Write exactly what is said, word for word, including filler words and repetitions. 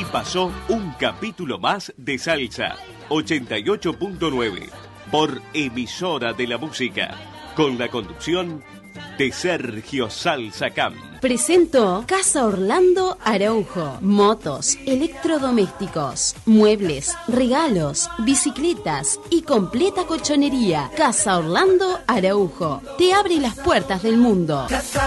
pasó un capítulo más de Salsa ochenta y ocho punto nueve por Emisora de la Música, con la conducción de Sergio Salsa Camp. Presentó Casa Orlando Araujo. Motos, electrodomésticos, muebles, regalos, bicicletas y completa colchonería. Casa Orlando Araujo te abre las puertas del mundo.